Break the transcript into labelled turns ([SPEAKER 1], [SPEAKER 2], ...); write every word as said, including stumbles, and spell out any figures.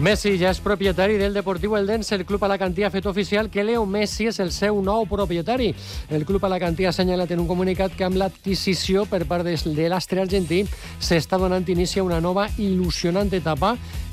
[SPEAKER 1] Messi ja és propietari del Deportiu Eldense. El club alacantí ha fet oficial que Leo Messi és el seu nou propietari. El club alacantí ha assenyalat en un comunicat que amb l'adquisició per part de l'astre argentí s'està donant inici a una nova il·lusionant etapa